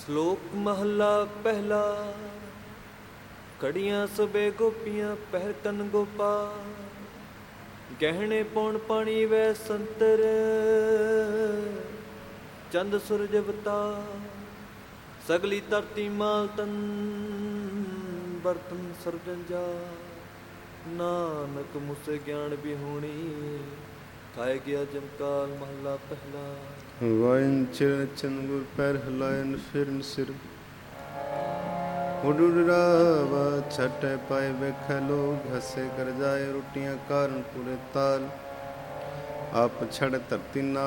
ਸ਼ਲੋਕ ਮਹੱਲਾ ਪਹਿਲਾ। ਕੜੀਆਂ ਸਬੇ ਗੋਪੀਆਂ ਪਹਿਰ ਕੰਨ ਗੋਪਾਲ, ਗਹਿਣੇ ਪੌਣ ਪਾਣੀ ਵੈ ਸੰਤਰ, ਚੰਦ ਸੂਰਜ ਅਵਤਾਰ, ਸਗਲੀ ਧਰਤੀ ਮਾਲ ਤਨ, ਬਰਤਨ ਸਰਜੰਜਾਰ। ਨਾਨਕ ਮੁਸੇ ਗਿਆਨ ਵਿਹੂਣੀ, ਖਾਏ ਗਿਆ ਜਮਕਾਲ। ਮਹੱਲਾ ਪਹਿਲਾ। ਵਾਇਨ ਚਿਰਨ ਚੰਨ ਗੁਰ ਪੈਰ ਹਿਲਾਇਨ ਫਿਰਨ ਸਿਰ, ਉੱਡ ਉੱਡ ਰਾਵਾ ਛਟੇ ਪਾਏ ਵੇਖੈ ਲੋਗ, ਹੱਸੇ ਕਰ ਜਾਏ ਰੋਟੀਆਂ ਕਾਰਨ ਪੂਰੇ ਤਾਲ। ਆਪ ਛੜ ਧਰਤੀ ਨਾ